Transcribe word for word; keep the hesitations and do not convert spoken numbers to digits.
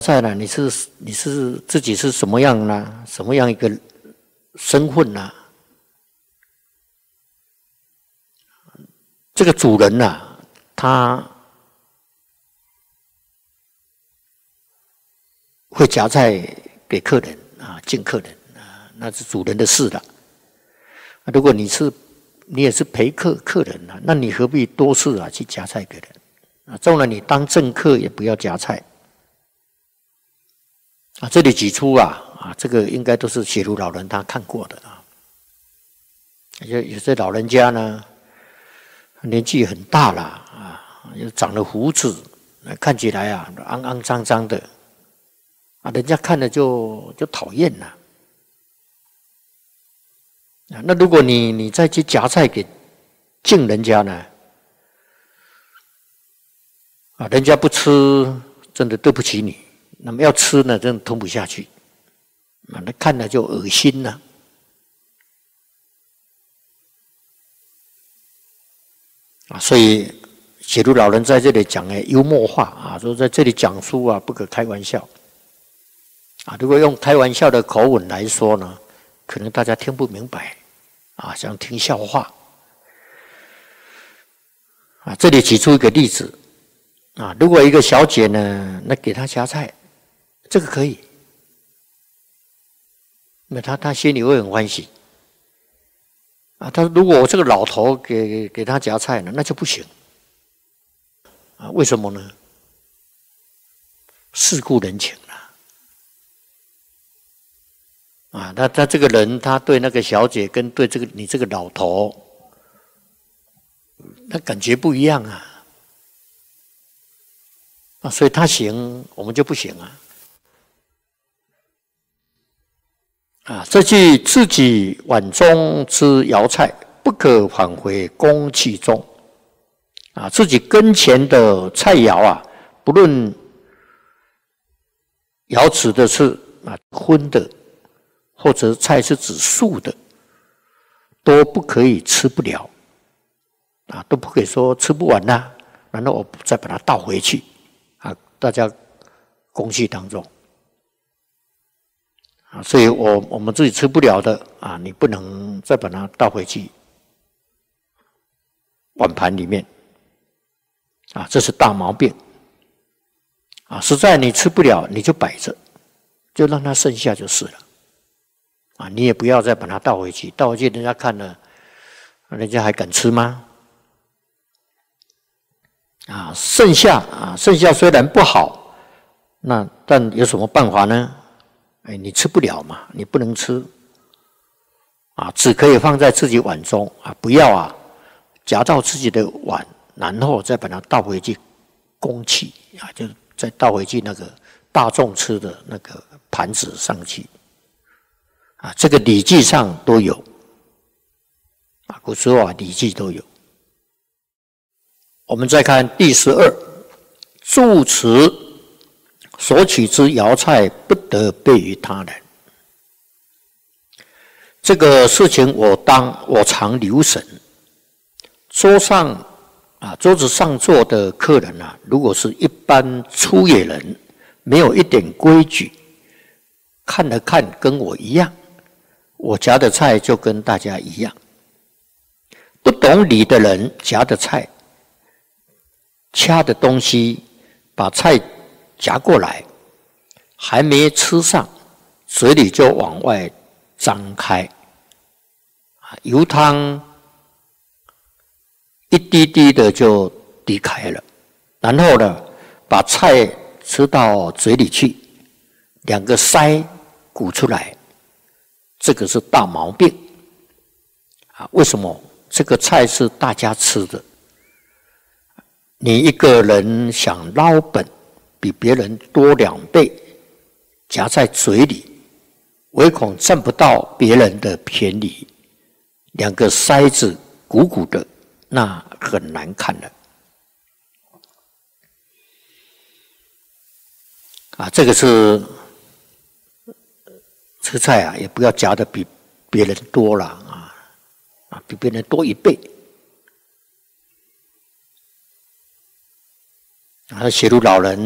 再来，你是你是自己是什么样呢？什么样一个身份呢？这个主人呐、啊，他会夹菜给客人啊，敬客人啊，那是主人的事了。如果你是你也是陪客客人啊，那你何必多次啊去夹菜给人啊？纵然你当政客，也不要夹菜。啊，这里举出啊啊，这个应该都是写如老人他看过的啊。有有些老人家呢，年纪很大了啊，又长了胡子，看起来啊肮肮脏脏的啊，人家看了就就讨厌了啊。那如果你你再去夹菜给敬人家呢，啊，人家不吃，真的对不起你。那么要吃呢，真的吞不下去，啊，那看了就恶心了。啊，所以写如老人在这里讲哎幽默话啊，说在这里讲书啊不可开玩笑。啊，如果用开玩笑的口吻来说呢，可能大家听不明白，啊，像听笑话。啊，这里举出一个例子，啊，如果一个小姐呢，那给她夹菜。这个可以，那他他心里会很欢喜啊。他如果我这个老头给给他夹菜呢，那就不行啊。为什么呢？世故人情了啊。他他这个人，他对那个小姐跟对这个你这个老头，那感觉不一样啊啊，所以他行，我们就不行啊。啊，这句自己碗中之肴菜，不可返回公器中。啊，自己跟前的菜肴啊，不论肴指的是啊荤的，或者菜是指素的，都不可以吃不了。啊，都不可以说吃不完啦，然后我再把它倒回去。啊，大家公器当中。啊，所以我我们自己吃不了的啊，你不能再把它倒回去碗盘里面啊，这是大毛病啊！实在你吃不了，你就摆着，就让它剩下就是了啊！你也不要再把它倒回去，倒回去人家看了，人家还敢吃吗？啊，剩下啊，剩下虽然不好，那但有什么办法呢？哎，你吃不了嘛，你不能吃啊，只可以放在自己碗中啊，不要啊夹到自己的碗，然后再把它倒回去公器啊，就再倒回去那个大众吃的那个盘子上去啊，这个《礼记》上都有啊，古时候啊，《礼记》都有。我们再看第十二，住持所取之肴菜不得备于他人。这个事情我当我常留神。桌上啊，桌子上坐的客人啊，如果是一般粗野人，没有一点规矩，看了看跟我一样，我夹的菜就跟大家一样。不懂礼的人夹的菜，掐的东西，把菜夹过来，还没吃上，嘴里就往外张开，油汤一滴滴的就滴开了，然后呢，把菜吃到嘴里去，两个腮鼓出来，这个是大毛病啊！为什么？这个菜是大家吃的，你一个人想捞本，比别人多两倍，夹在嘴里，唯恐占不到别人的便宜，两个腮子鼓鼓的，那很难看了。啊，这个是吃菜啊，也不要夹的比别人多了啊，啊，比别人多一倍。啊，写入老人。